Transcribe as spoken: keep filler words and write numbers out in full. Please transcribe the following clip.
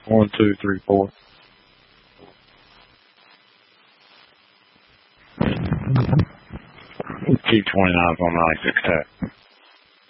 One, two, three, four. T twenty-nine on nine six tech.